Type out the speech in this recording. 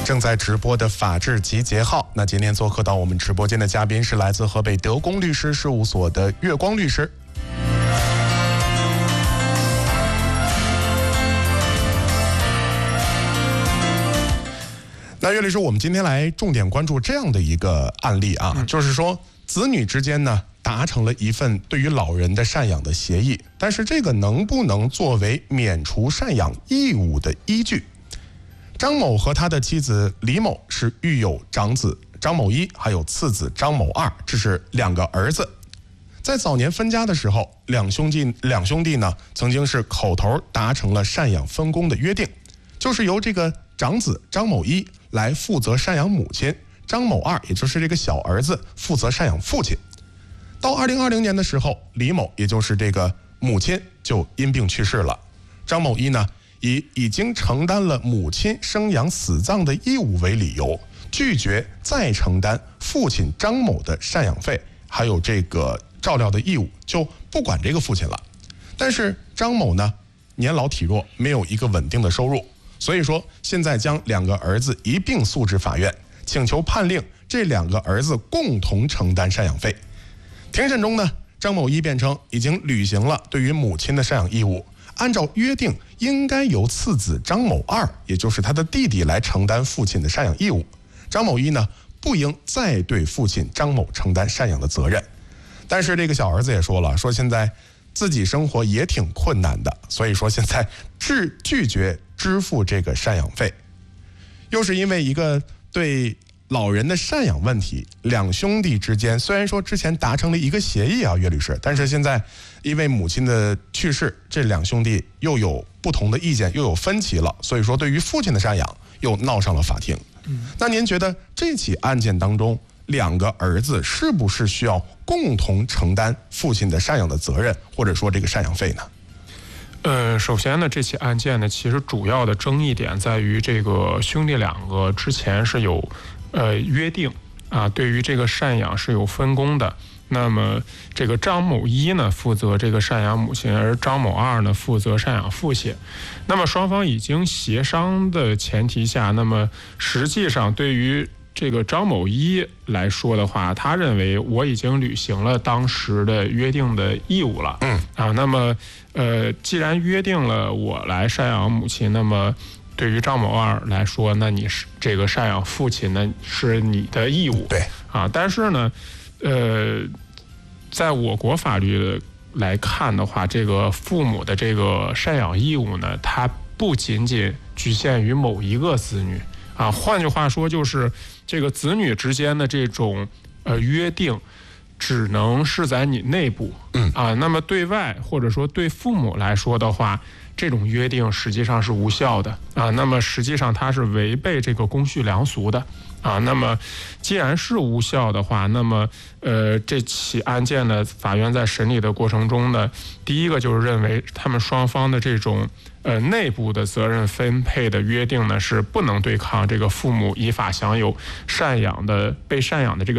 正在直播的法治集结号，那今天做客到我们直播间的嘉宾是来自河北德公律师事务所的月光律师。那岳律师，我们今天来重点关注这样的一个案例啊，就是说子女之间呢达成了一份对于老人的赡养的协议，但是这个能不能作为免除赡养义务的依据？张某和他的妻子李某是育有长子张某一，还有次子张某二，这是两个儿子。在早年分家的时候，两兄弟呢曾经是口头达成了赡养分工的约定，就是由这个长子张某一来负责赡养母亲，张某二也就是这个小儿子负责赡养父亲。到2020年的时候，李某也就是这个母亲就因病去世了，张某一呢以已经承担了母亲生养死葬的义务为理由，拒绝再承担父亲张某的赡养费还有这个照料的义务，就不管这个父亲了。但是张某呢年老体弱，没有一个稳定的收入，所以说现在将两个儿子一并诉至法院，请求判令这两个儿子共同承担赡养费。庭审中呢，张某一辩称已经履行了对于母亲的赡养义务，按照约定应该由次子张某二，也就是他的弟弟来承担父亲的赡养义务，张某一呢不应再对父亲张某承担赡养的责任。但是这个小儿子也说了，说现在自己生活也挺困难的，所以说现在拒绝支付这个赡养费。又是因为一个对老人的赡养问题，两兄弟之间虽然说之前达成了一个协议啊，岳律师，但是现在因为母亲的去世，这两兄弟又有不同的意见，又有分歧了，所以说对于父亲的赡养又闹上了法庭。那您觉得这起案件当中，两个儿子是不是需要共同承担父亲的赡养的责任，或者说这个赡养费呢？ 首先呢，这起案件呢，其实主要的争议点在于这个兄弟两个之前是有约定啊，对于这个赡养是有分工的。那么这个张某一呢负责这个赡养母亲，而张某二呢负责赡养父亲。那么双方已经协商的前提下，那么实际上对于这个张某一来说的话，他认为我已经履行了当时的约定的义务了。那么既然约定了我来赡养母亲，那么对于张某二来说，那你是这个赡养父亲呢是你的义务。 对啊，但是呢在我国法律来看的话，这个父母的这个赡养义务呢，它不仅仅局限于某一个子女啊，换句话说，就是这个子女之间的这种约定，只能是在你内部那么对外或者说对父母来说的话，这种约定实际上是无效的啊。那么实际上它是违背这个公序良俗的啊。那么既然是无效的话，那么这起案件呢，法院在审理的过程中呢，第一个就是认为他们双方的这种内部的责任分配的约定呢，是不能对抗这个父母依法享有赡养的被赡养的这个